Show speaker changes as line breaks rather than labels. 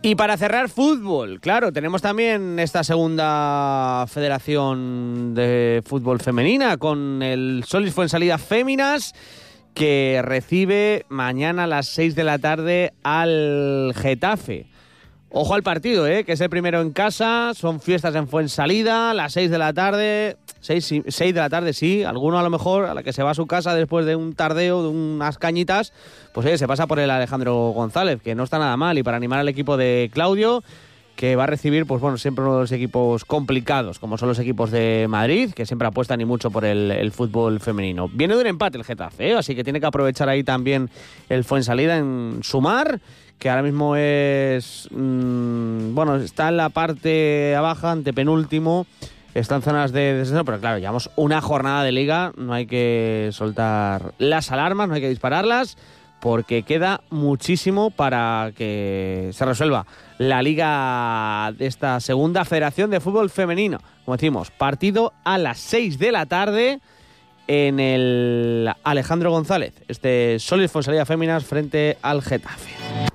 Y para cerrar, fútbol. Claro, tenemos también esta segunda federación de fútbol femenina con el Solís Fuensalida Féminas, que recibe mañana a las 6 de la tarde al Getafe. Ojo al partido, que es el primero en casa, son fiestas en Fuensalida, a las 6 de la tarde, 6 de la tarde sí, alguno a lo mejor a la que se va a su casa después de un tardeo, de unas cañitas, pues se pasa por el Alejandro González, que no está nada mal, y para animar al equipo de Claudio, que va a recibir, pues bueno, siempre uno de los equipos complicados, como son los equipos de Madrid, que siempre apuestan y mucho por el fútbol femenino. Viene de un empate el Getafe, así que tiene que aprovechar ahí también el Fuensalida en sumar, que ahora mismo es... está en la parte baja, antepenúltimo, está en zonas de descenso, pero claro, llevamos una jornada de liga, no hay que soltar las alarmas, no hay que dispararlas, porque queda muchísimo para que se resuelva la liga de esta segunda federación de fútbol femenino. Como decimos, partido a las 6 de la tarde en el Alejandro González, Solís Fuensalida Féminas frente al Getafe.